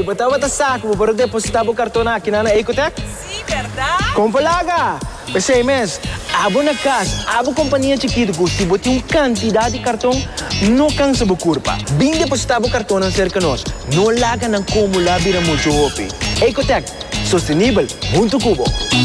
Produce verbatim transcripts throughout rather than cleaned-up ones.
betawa ta saco, pero depositar o cartão aqui na Ecotec? Sí, ¿verdad? Compalaga! Pensei, mes, abo na casa, abo companhia chiquita, se bote um quantidade de cartão, não cansa a curva. Bem depositar o cartão na cerca nós, não laga na como lá vira muito hopi. Ecotec, sustentável, muito cubo.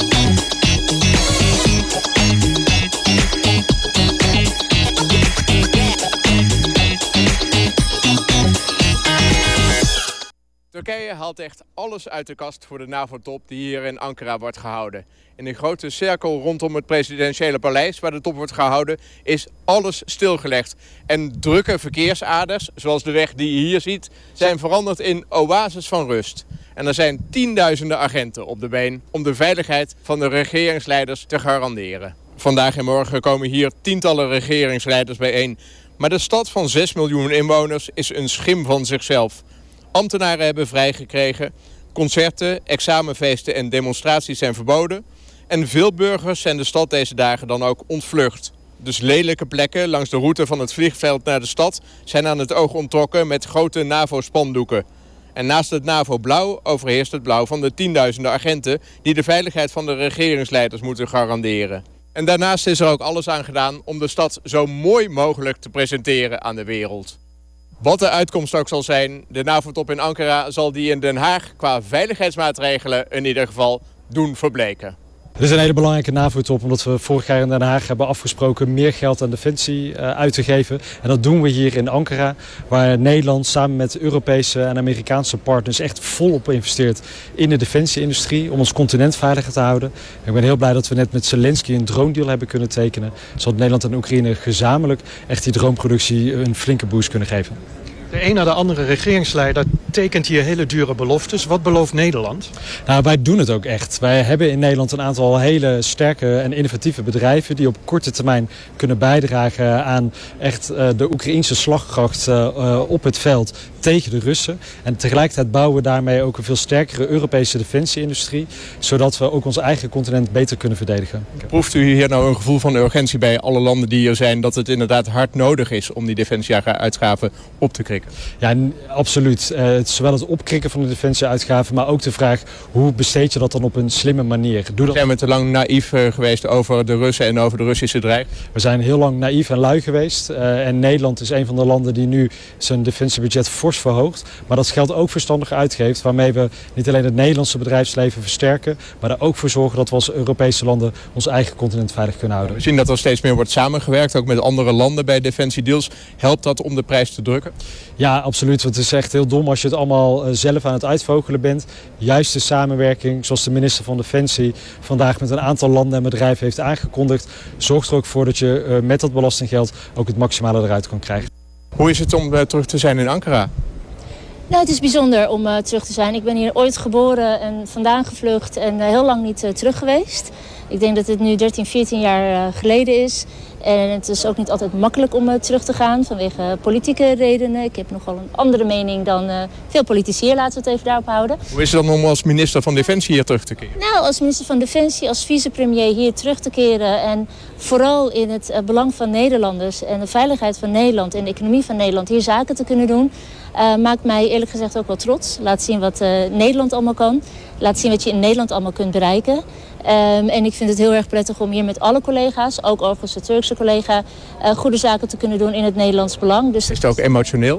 Turkije haalt echt alles uit de kast voor de NAVO-top die hier in Ankara wordt gehouden. In een grote cirkel rondom het presidentiële paleis waar de top wordt gehouden is alles stilgelegd. En drukke verkeersaders, zoals de weg die je hier ziet, zijn veranderd in oases van rust. En er zijn tienduizenden agenten op de been om de veiligheid van de regeringsleiders te garanderen. Vandaag en morgen komen hier tientallen regeringsleiders bijeen. Maar de stad van zes miljoen inwoners is een schim van zichzelf. Ambtenaren hebben vrijgekregen, concerten, examenfeesten en demonstraties zijn verboden. En veel burgers zijn de stad deze dagen dan ook ontvlucht. Dus lelijke plekken langs de route van het vliegveld naar de stad zijn aan het oog onttrokken met grote NAVO-spandoeken. En naast het NAVO-blauw overheerst het blauw van de tienduizenden agenten die de veiligheid van de regeringsleiders moeten garanderen. En daarnaast is er ook alles aan gedaan om de stad zo mooi mogelijk te presenteren aan de wereld. Wat de uitkomst ook zal zijn, de NAVO-top in Ankara zal die in Den Haag qua veiligheidsmaatregelen in ieder geval doen verbleken. Het is een hele belangrijke NAVO-top omdat we vorig jaar in Den Haag hebben afgesproken meer geld aan defensie uh, uit te geven. En dat doen we hier in Ankara, waar Nederland samen met Europese en Amerikaanse partners echt volop investeert in de defensieindustrie om ons continent veiliger te houden. En ik ben heel blij dat we net met Zelensky een drone-deal hebben kunnen tekenen, zodat Nederland en Oekraïne gezamenlijk echt die droneproductie een flinke boost kunnen geven. De een na de andere regeringsleider tekent hier hele dure beloftes. Wat belooft Nederland? Nou, wij doen het ook echt. Wij hebben in Nederland een aantal hele sterke en innovatieve bedrijven die op korte termijn kunnen bijdragen aan echt uh, de Oekraïnse slagkracht uh, uh, op het veld tegen de Russen. En tegelijkertijd bouwen we daarmee ook een veel sterkere Europese defensieindustrie, zodat we ook ons eigen continent beter kunnen verdedigen. Proeft u hier nou een gevoel van urgentie bij alle landen die hier zijn, dat het inderdaad hard nodig is om die defensieuitgaven op te krikken? Ja, absoluut. Uh, het is zowel het opkrikken van de defensieuitgaven, maar ook de vraag hoe besteed je dat dan op een slimme manier. Doe dat... Zijn we te lang naïef uh, geweest over de Russen en over de Russische dreiging? We zijn heel lang naïef en lui geweest. Uh, en Nederland is een van de landen die nu zijn defensiebudget fors verhoogt. Maar dat geld ook verstandig uitgeeft, waarmee we niet alleen het Nederlandse bedrijfsleven versterken, maar er ook voor zorgen dat we als Europese landen ons eigen continent veilig kunnen houden. We zien dat er steeds meer wordt samengewerkt, ook met andere landen bij defensiedeals. Helpt dat om de prijs te drukken? Ja, absoluut. Want het is echt heel dom als je het allemaal zelf aan het uitvogelen bent. Juist de samenwerking, zoals de minister van Defensie vandaag met een aantal landen en bedrijven heeft aangekondigd, zorgt er ook voor dat je met dat belastinggeld ook het maximale eruit kan krijgen. Hoe is het om uh, terug te zijn in Ankara? Nou, het is bijzonder om uh, terug te zijn. Ik ben hier ooit geboren en vandaan gevlucht en uh, heel lang niet uh, terug geweest. Ik denk dat het nu dertien, veertien jaar uh, geleden is. En het is ook niet altijd makkelijk om uh, terug te gaan vanwege uh, politieke redenen. Ik heb nogal een andere mening dan uh, veel politici. Laten we het even daarop houden. Hoe is het dan om als minister van Defensie hier terug te keren? Nou, als minister van Defensie, als vicepremier hier terug te keren. En vooral in het uh, belang van Nederlanders en de veiligheid van Nederland en de economie van Nederland hier zaken te kunnen doen. Uh, maakt mij eerlijk gezegd ook wel trots. Laat zien wat uh, Nederland allemaal kan. Laat zien wat je in Nederland allemaal kunt bereiken. Um, en ik vind het heel erg prettig om hier met alle collega's, ook overigens de Turkse collega, uh, goede zaken te kunnen doen in het Nederlands belang. Dus is het ook emotioneel?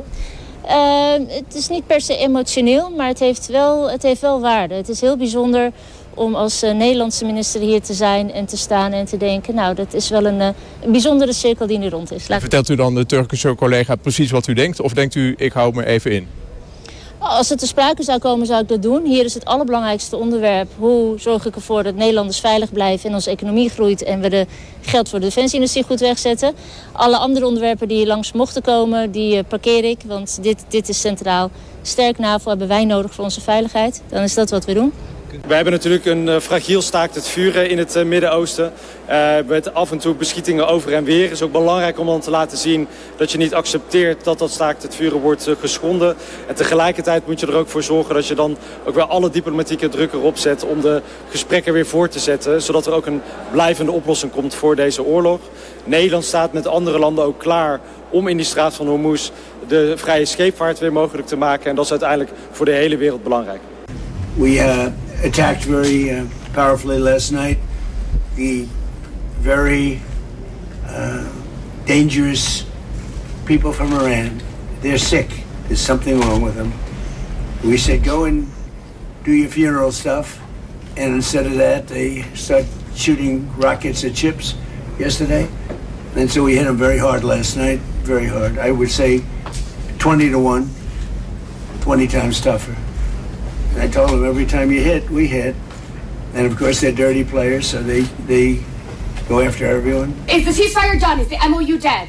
Uh, het is niet per se emotioneel, maar het heeft wel, het heeft wel waarde. Het is heel bijzonder om als uh, Nederlandse minister hier te zijn en te staan en te denken, nou, dat is wel een, uh, een bijzondere cirkel die nu rond is. Laat Vertelt u dan de Turkse collega precies wat u denkt? Of denkt u, ik hou me even in? Als het ter sprake zou komen, zou ik dat doen. Hier is het allerbelangrijkste onderwerp. Hoe zorg ik ervoor dat Nederlanders veilig blijven en onze economie groeit en we de geld voor de defensieindustrie goed wegzetten. Alle andere onderwerpen die hier langs mochten komen, die parkeer ik. Want dit, dit is centraal. Sterk NAVO hebben wij nodig voor onze veiligheid. Dan is dat wat we doen. We hebben natuurlijk een uh, fragiel staakt het vuren in het uh, Midden-Oosten. Uh, met af en toe beschietingen over en weer. Het is ook belangrijk om dan te laten zien dat je niet accepteert dat dat staakt het vuren wordt uh, geschonden. En tegelijkertijd moet je er ook voor zorgen dat je dan ook weer alle diplomatieke druk erop zet om de gesprekken weer voor te zetten. Zodat er ook een blijvende oplossing komt voor deze oorlog. Nederland staat met andere landen ook klaar om in die straat van Hormuz de vrije scheepvaart weer mogelijk te maken. En dat is uiteindelijk voor de hele wereld belangrijk. We uh, attacked very uh, powerfully last night. The very uh, dangerous people from Iran. They're sick. There's something wrong with them. We said, go and do your funeral stuff. And instead of that, they start shooting rockets at ships yesterday. And so we hit them very hard last night, very hard. I would say twenty to one, twenty times tougher. And I told them every time you hit, we hit. And of course, they're dirty players, so they, they go after everyone. Is the ceasefire done? Is the M O U dead?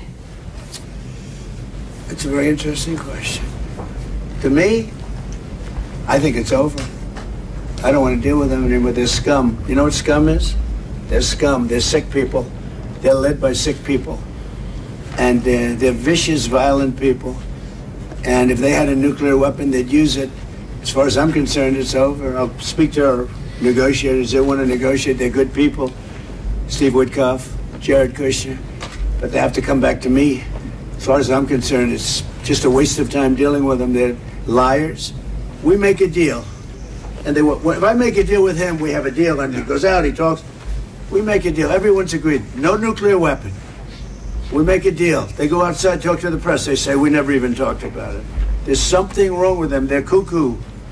It's a very interesting question. To me, I think it's over. I don't want to deal with them anymore. They're scum. You know what scum is? They're scum. They're sick people. They're led by sick people. And uh, they're vicious, violent people. And if they had a nuclear weapon, they'd use it. As far as I'm concerned, it's over. I'll speak to our negotiators. They want to negotiate. They're good people. Steve Witkoff, Jared Kushner. But they have to come back to me. As far as I'm concerned, it's just a waste of time dealing with them. They're liars. We make a deal. And they, if I make a deal with him, we have a deal. And he goes out, he talks. We make a deal. Everyone's agreed. No nuclear weapon. We make a deal. They go outside, talk to the press. They say, we never even talked about it. There's something wrong with them. They're cuckoo.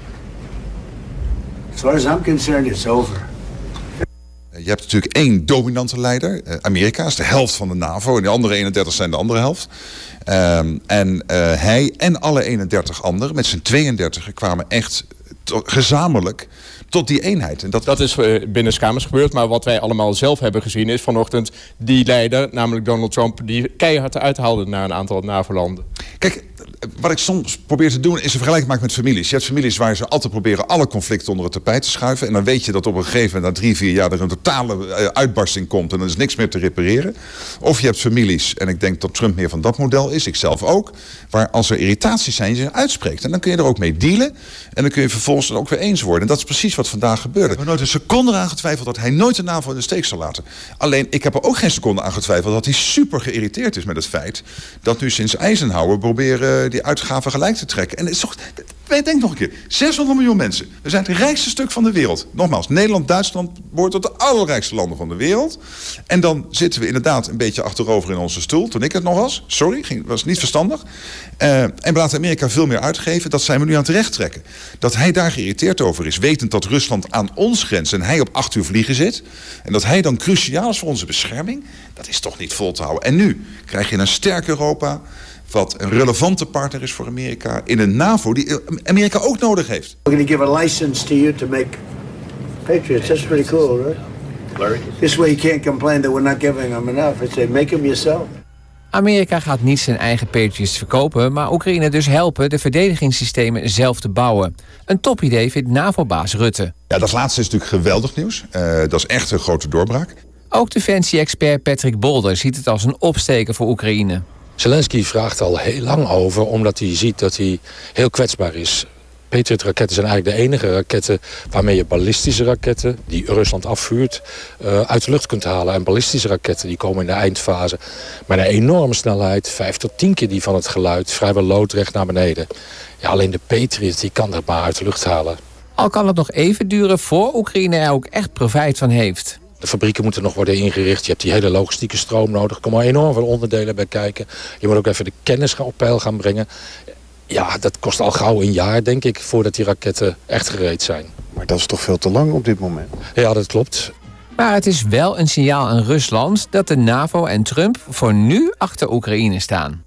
As far as I'm concerned, it's over. Je hebt natuurlijk één dominante leider. Amerika is de helft van de NAVO. En de andere eenendertig zijn de andere helft. Um, en uh, hij en alle eenendertig anderen, met z'n tweeëndertig, kwamen echt to- gezamenlijk tot die eenheid. En dat... dat is uh, binnenskamers gebeurd. Maar wat wij allemaal zelf hebben gezien is vanochtend die leider, namelijk Donald Trump, die keihard uithaalde naar een aantal NAVO-landen. Kijk, wat ik soms probeer te doen is een vergelijking maken met families. Je hebt families waar ze altijd proberen alle conflicten onder het tapijt te schuiven. En dan weet je dat op een gegeven moment na drie, vier jaar er een totale uitbarsting komt en er is niks meer te repareren. Of je hebt families, en ik denk dat Trump meer van dat model is, ik zelf ook, waar als er irritaties zijn, je ze uitspreekt. En dan kun je er ook mee dealen en dan kun je vervolgens er ook weer eens worden. En dat is precies wat vandaag gebeurde. Ik heb er nooit een seconde aan getwijfeld dat hij nooit de NAVO in de steek zal laten. Alleen, ik heb er ook geen seconde aan getwijfeld dat hij super geïrriteerd is met het feit dat nu sinds Eisenhower proberen die uitgaven gelijk te trekken. En het is toch, denk nog een keer, zeshonderd miljoen mensen. We zijn het rijkste stuk van de wereld. Nogmaals, Nederland, Duitsland behoort tot de allerrijkste landen van de wereld. En dan zitten we inderdaad een beetje achterover in onze stoel. Toen ik het nog was, sorry, ging, was niet verstandig. Uh, en we laten Amerika veel meer uitgeven. Dat zijn we nu aan het terecht trekken. Dat hij daar geïrriteerd over is, wetend dat Rusland aan ons grenst en hij op acht uur vliegen zit. En dat hij dan cruciaal is voor onze bescherming. Dat is toch niet vol te houden. En nu krijg je een sterk Europa, wat een relevante partner is voor Amerika in een NAVO die Amerika ook nodig heeft. We're going to give a license to you to make Patriots. That's pretty cool, right? This way you can't complain that we're not giving them enough. I say, make them yourself. Amerika gaat niet zijn eigen Patriots verkopen, maar Oekraïne dus helpen de verdedigingssystemen zelf te bouwen. Een topidee vindt NAVO-baas Rutte. Ja, dat laatste is natuurlijk geweldig nieuws. Uh, dat is echt een grote doorbraak. Ook defensie-expert Patrick Bolder ziet het als een opsteken voor Oekraïne. Zelensky vraagt al heel lang over, omdat hij ziet dat hij heel kwetsbaar is. Patriot-raketten zijn eigenlijk de enige raketten waarmee je ballistische raketten, die Rusland afvuurt, uh, uit de lucht kunt halen. En ballistische raketten die komen in de eindfase met een enorme snelheid, vijf tot tien keer die van het geluid, vrijwel loodrecht naar beneden. Ja, alleen de Patriot die kan dat maar uit de lucht halen. Al kan het nog even duren voor Oekraïne er ook echt profijt van heeft. De fabrieken moeten nog worden ingericht. Je hebt die hele logistieke stroom nodig. Er komen enorm veel onderdelen bij kijken. Je moet ook even de kennis op peil gaan brengen. Ja, dat kost al gauw een jaar, denk ik, voordat die raketten echt gereed zijn. Maar dat is toch veel te lang op dit moment? Ja, dat klopt. Maar het is wel een signaal aan Rusland dat de NAVO en Trump voor nu achter Oekraïne staan.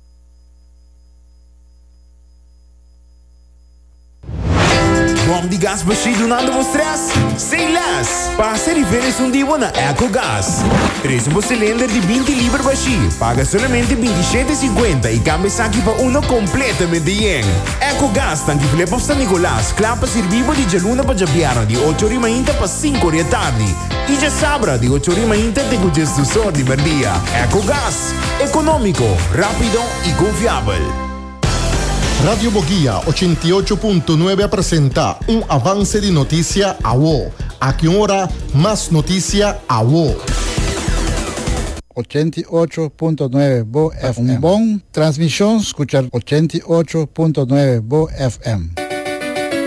Bom de gás baixo nada vos stress. Sem lás. Passa diferença um dia na EcoGás. Traz um cilinder de vinte libras baixo. Paga solamente vinte e sete e cinquenta e cambia aqui para uno completamente yen. EcoGás tanque flip of San Nicolás. Clapa servivo di Geluna para Jabiano di ocho ore mainta para cinco ore tardi. E já sabra di ocho ore mainta te cujas tu sordi per dia. EcoGás. Económico, rápido y confiable. Radio Boguía ochenta y ocho punto nueve presenta un avance de noticia a vos. A que hora más noticia a vos. ochenta y ocho punto nueve Bo F M. Un bon transmisión, escuchar ochenta y ocho punto nueve Bo F M.